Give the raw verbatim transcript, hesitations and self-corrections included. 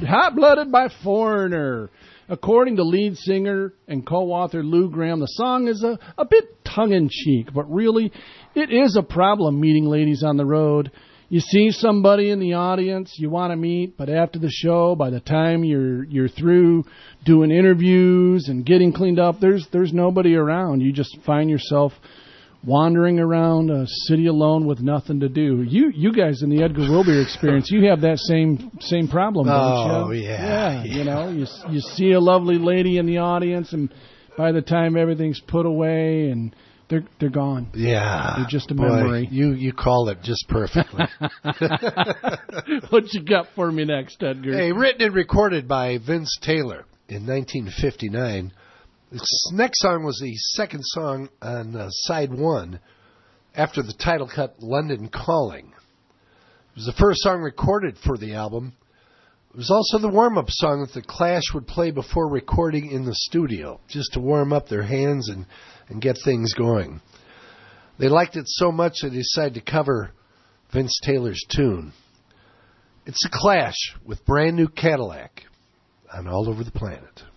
Hot-Blooded by Foreigner. According to lead singer and co-author Lou Gramm, the song is a, a bit tongue-in-cheek, but really, it is a problem meeting ladies on the road. You see somebody in the audience you want to meet, but after the show, by the time you're you're through doing interviews and getting cleaned up, there's there's nobody around. You just find yourself wandering around a city alone with nothing to do. You you guys in the Edgar Wilber experience, you have that same same problem, don't you? Oh, yeah, yeah. yeah. You know, you you see a lovely lady in the audience, and by the time everything's put away and They're they're gone. Yeah. They're just a Boy, memory. You you called it just perfectly. What you got for me next, Edgar? Hey, written and recorded by Vince Taylor in nineteen fifty-nine. This next song was the second song on uh, side one after the title cut London Calling. It was the first song recorded for the album. It was also the warm-up song that the Clash would play before recording in the studio, just to warm up their hands and, and get things going. They liked it so much they decided to cover Vince Taylor's tune. It's the Clash with Brand New Cadillac on All Over the Planet.